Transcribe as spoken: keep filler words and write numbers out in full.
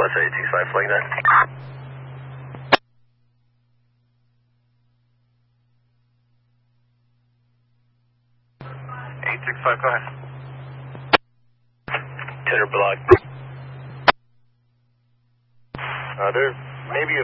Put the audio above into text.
Southwest eight six five, flight nine. eight six five, go ahead. Titter block. Uh, there's maybe a